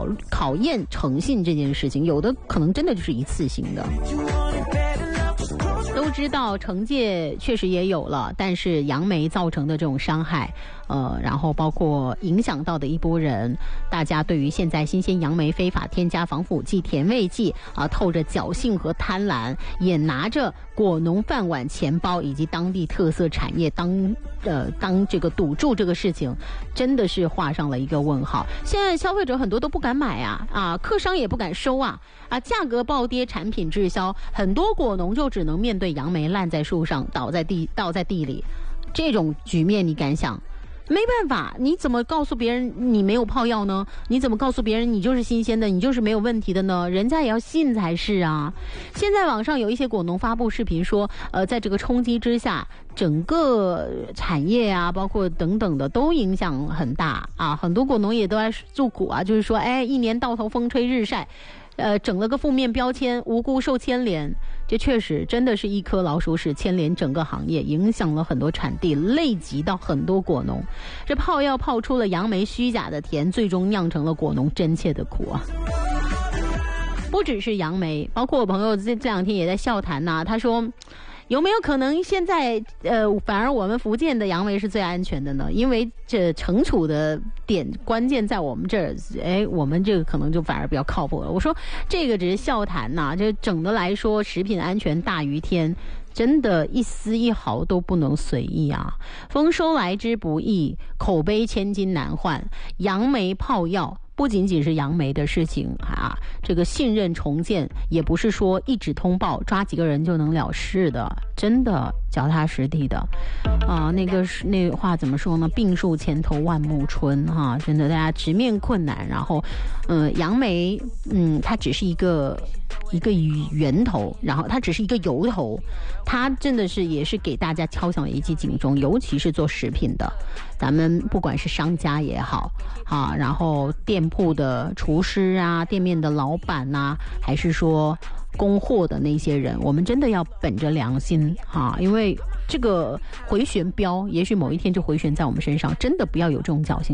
考验诚信这件事情，有的可能真的就是一次性的。都知道惩戒确实也有了，但是杨梅造成的这种伤害，然后包括影响到的一波人，大家对于现在新鲜杨梅非法添加防腐剂、甜味剂啊，透着侥幸和贪婪，也拿着果农饭碗、钱包以及当地特色产业当这个赌注，这个事情真的是画上了一个问号。现在消费者很多都不敢买啊，客商也不敢收啊，价格暴跌，产品滞销，很多果农就只能面对杨梅烂在树上，倒在地里，这种局面你敢想？没办法，你怎么告诉别人你没有泡药呢？你怎么告诉别人你就是新鲜的，你就是没有问题的呢？人家也要信才是啊。现在网上有一些果农发布视频说，在这个冲击之下，整个产业啊，包括等等的都影响很大啊。很多果农也都在诉苦啊，就是说，一年到头风吹日晒，整了个负面标签，无辜受牵连。这确实真的是一颗老鼠屎牵连整个行业，影响了很多产地，累及到很多果农。这泡药泡出了杨梅虚假的甜，最终酿成了果农真切的苦啊。不只是杨梅，包括我朋友这两天也在笑谈呐，他说有没有可能现在反而我们福建的杨梅是最安全的呢？因为这惩处的点关键在我们这儿，我们这个可能就反而比较靠谱了。我说这个只是笑谈呐，这整的来说，食品安全大于天，真的一丝一毫都不能随意啊！丰收来之不易，口碑千金难换，杨梅泡药。不仅仅是杨梅的事情啊，这个信任重建也不是说一纸通报抓几个人就能了事的，真的脚踏实地的啊。那话怎么说呢？病树前头万木春哈，真的大家直面困难。然后，杨梅它只是一个源头，然后它只是一个由头，它真的是也是给大家敲响了一记警钟，尤其是做食品的，咱们不管是商家也好啊，然后店铺的厨师啊，店面的老板啊，还是说供货的那些人，我们真的要本着良心哈，因为这个回旋镖也许某一天就回旋在我们身上，真的不要有这种侥幸